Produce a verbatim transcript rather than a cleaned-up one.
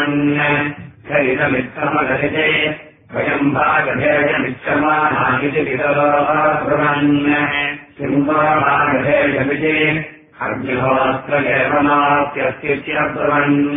चैतमित्तमगते वयम् भागधेयमिच्छमानामिति पितरो ब्रुवन् सिंहभागधेयमिति अग्निहोत्र एव नास्त्यस्ति ब्रुवन्